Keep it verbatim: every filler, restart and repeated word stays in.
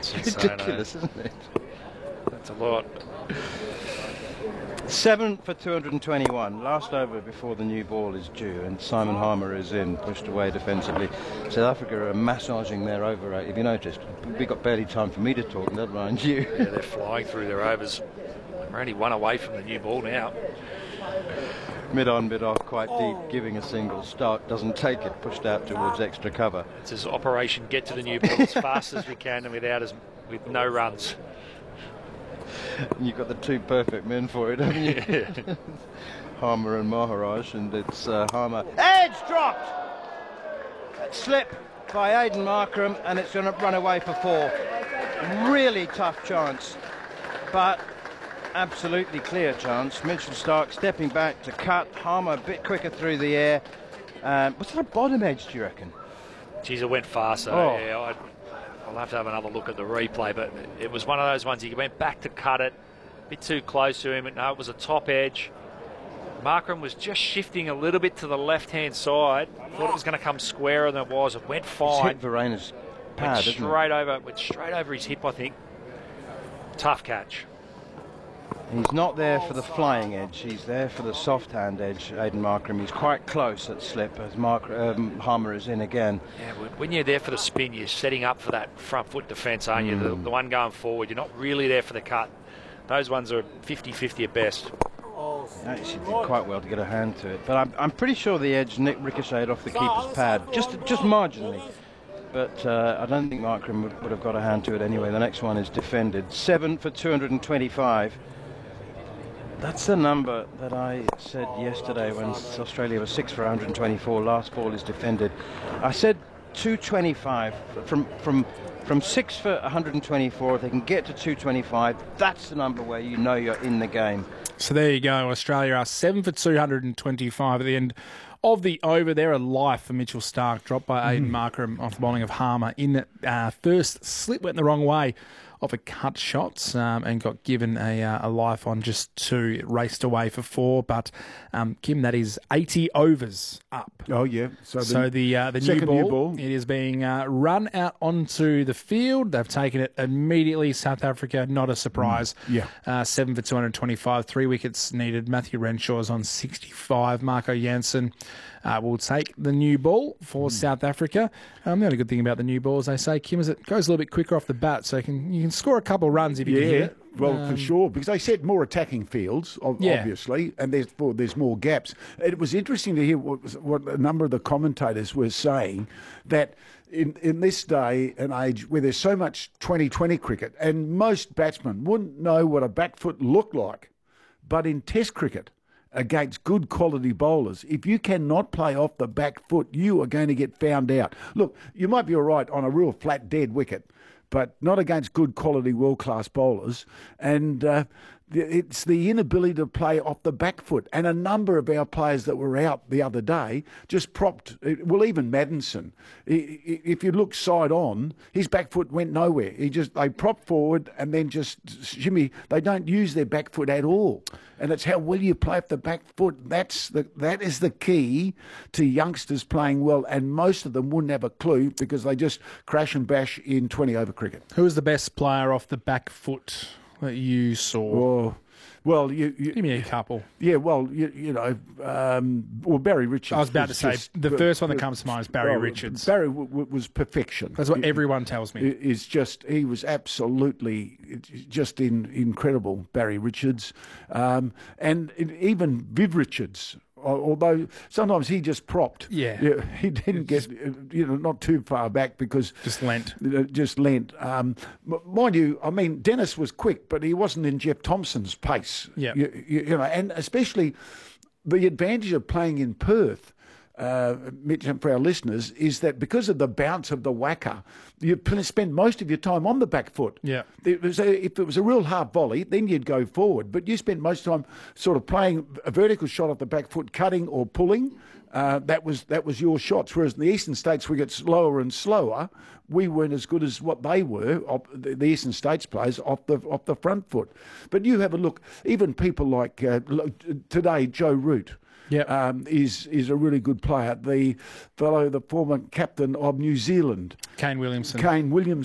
It's insane, ridiculous, eh? isn't it? That's a lot. Seven for two hundred twenty-one. Last over before the new ball is due, and Simon Harmer is in, pushed away defensively. South Africa are massaging their over rate. If you noticed, we got barely time for me to talk, never mind you. Yeah, they're flying through their overs. We're only one away from the new ball now. Mid on, mid off, quite deep, giving a single. Stark doesn't take it, pushed out towards extra cover. It's his operation, get to the new ball as fast as we can and without as with no runs. And you've got the two perfect men for it, haven't you? Yeah. Harmer and Maharaj, and it's uh, Harmer. Edge dropped! Slip by Aidan Markram, and it's going to run away for four. Really tough chance, but absolutely clear chance. Mitchell Stark stepping back to cut. Harmer a bit quicker through the air. Um, was that a bottom edge, do you reckon? Geez, it went fast. So Oh. yeah, I'd, I'll have to have another look at the replay, but it was one of those ones he went back to cut it, a bit too close to him. No, it was a top edge. Markram was just shifting a little bit to the left-hand side. Thought it was going to come squarer than it was. It went It's fine. hit Verena's pad, Went isn't it? straight over, went straight over his hip, I think. Tough catch. He's not there for the flying edge, he's there for the soft hand edge, Aidan Markram. He's quite close at slip as Mark, um, Harmer is in again. Yeah, when you're there for the spin, you're setting up for that front foot defence, aren't you? Mm. The, the one going forward, you're not really there for the cut. Those ones are fifty fifty at best. Actually did quite well to get a hand to it, but I'm, I'm pretty sure the edge nick ricocheted off the keeper's pad, just just marginally. But uh, I don't think Markram would, would have got a hand to it anyway. The next one is defended. Seven for two hundred twenty-five. That's the number that I said yesterday when Australia was six for one hundred twenty-four. Last ball is defended. I said two twenty-five from from from six for one hundred twenty-four. If they can get to two twenty-five, that's the number where you know you're in the game. So there you go. Australia are seven for two hundred twenty-five at the end of the over. There, a life for Mitchell Stark, dropped by Aidan Markram off the bowling of Harmer in uh, first slip, went the wrong way off a cut shots um, and got given a, uh, a life on just two. It raced away for four, but um, Kim, that is eighty overs up. Oh yeah. So the, So the uh, the new second ball, new ball. it is being uh, run out onto the field. They've taken it immediately. South Africa, not a surprise. Mm, yeah. Uh, seven for two hundred twenty-five. Three wickets needed. Matthew Renshaw's on sixty-five. Marco Jansen uh, will take the new ball for Mm. South Africa. Um, the only good thing about the new ball, as they say, Kim, is it goes a little bit quicker off the bat, so you can you can score a couple of runs if you Yeah, can hit it. well, Um, for sure, because they set more attacking fields, ob- Yeah. obviously, and therefore there's more gaps. It was interesting to hear what, was- what a number of the commentators were saying, that in, in this day and age where there's so much twenty twenty cricket, and most batsmen wouldn't know what a back foot looked like, but in Test cricket, against good quality bowlers, if you cannot play off the back foot, you are going to get found out. Look, you might be all right on a real flat dead wicket, but not against good quality world-class bowlers. And uh, the- it's the inability to play off the back foot. And a number of our players that were out the other day just propped, well, even Maddinson, i- i- if you look side on, his back foot went nowhere. He just, they prop forward and then just shimmy. They don't use their back foot at all. And it's how well you play off the back foot. That's the, that is the key to youngsters playing well. And most of them wouldn't have a clue because they just crash and bash in twenty over cricket. Who was the best player off the back foot that you saw? Oh, well, you, you Give me a couple. yeah, well, you, you know, um, well, Barry Richards. I was about to was say, just- the first one that comes to mind is Barry well, Richards. Barry w- w- was perfection. That's what It- everyone tells me. it- Is just he was absolutely just in, incredible, Barry Richards, um, and it, even Viv Richards. al- Although sometimes he just propped, Yeah. he didn't get uh, you know not too far back because Just lent. you know, just lent. Um, m- mind you, I mean Dennis was quick, but he wasn't in Jeff Thompson's pace. Yeah. you, you, you know, and especially the advantage of playing in Perth. Uh, Mitch, and for our listeners, is that because of the bounce of the whacker, you pl- spend most of your time on the back foot. Yeah. It was a, if it was a real hard volley, then you'd go forward. But you spent most of the time sort of playing a vertical shot off the back foot, cutting or pulling. Uh, that was that was your shots. Whereas in the eastern states, we get slower and slower. We weren't as good as what they were, op- the the eastern states players, off the off the front foot. But you have a look. Even people like uh, look, today, Joe Root. Yep. Um, is is a really good player. The fellow, the former captain of New Zealand, Kane Williamson. Kane Williamson.